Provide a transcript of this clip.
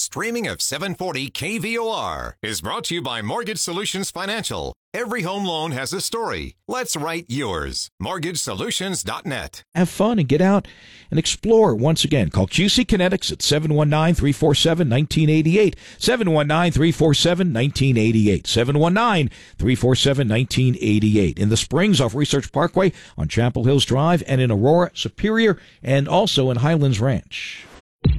streaming of 740 KVOR is brought to you by Mortgage Solutions Financial. Every home loan has a story. Let's write yours. MortgageSolutions.net. Have fun and get out and explore once again. Call QC Kinetics at 719-347-1988. 719-347-1988. 719-347-1988. In the Springs off Research Parkway on Chapel Hills Drive, and in Aurora, Superior, and also in Highlands Ranch.